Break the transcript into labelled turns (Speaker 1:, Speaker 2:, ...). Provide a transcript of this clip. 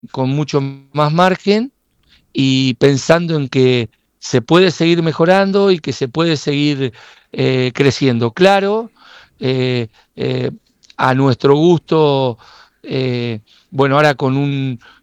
Speaker 1: con mucho más margen y pensando en que se puede seguir mejorando y que se puede seguir creciendo. Claro, eh, eh, a nuestro gusto, bueno, ahora con